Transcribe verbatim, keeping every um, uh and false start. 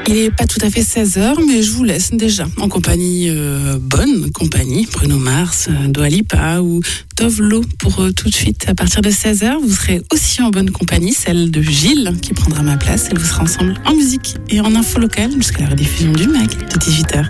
Il n'est pas tout à fait seize heures, mais je vous laisse déjà en compagnie, euh, bonne compagnie, Bruno Mars, Dua Lipa ou Tove Lo pour euh, tout de suite. À partir de seize heures, vous serez aussi en bonne compagnie, celle de Gilles qui prendra ma place et vous serez ensemble en musique et en info locale jusqu'à la rediffusion du mag de dix-huit heures.